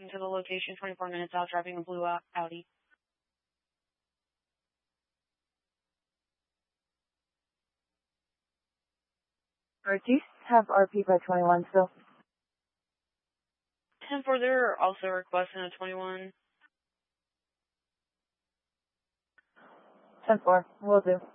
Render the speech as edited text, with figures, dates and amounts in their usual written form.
walking to the location 24 minutes out, driving a blue Audi. Alright, do you have RP by 21 still? 10-4, they're also requesting a 21. 10-4, will do.